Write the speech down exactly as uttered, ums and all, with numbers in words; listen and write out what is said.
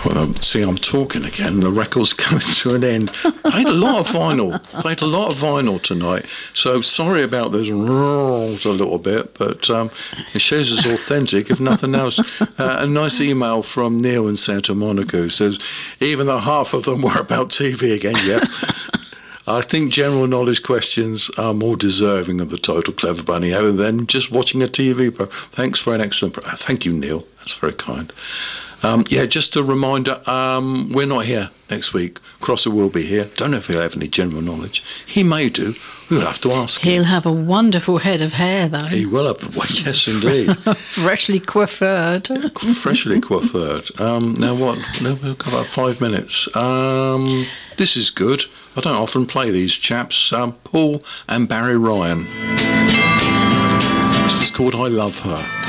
Well, see, I'm talking again. The record's coming to an end. Played a lot of vinyl. Played a lot of vinyl tonight. So sorry about those rolls a little bit, but um, it shows us authentic, if nothing else. Uh, a nice email from Neil in Santa Monica who says, even though half of them were about T V again, yeah. I think general knowledge questions are more deserving of the Total Clever Bunny than just watching a T V program. Thanks for an excellent program. Thank you, Neil. That's very kind. Um, yeah, just a reminder, um, we're not here next week. Crosser will be here. Don't know if he'll have any general knowledge. He may do. We'll have to ask him. He'll have a wonderful head of hair, though. He will have. Well, yes, indeed. Freshly coiffured. Freshly coiffured. Um, now what? We've got about five minutes. Um, this is good. I don't often play these chaps. Um, Paul and Barry Ryan. This is called I Love Her.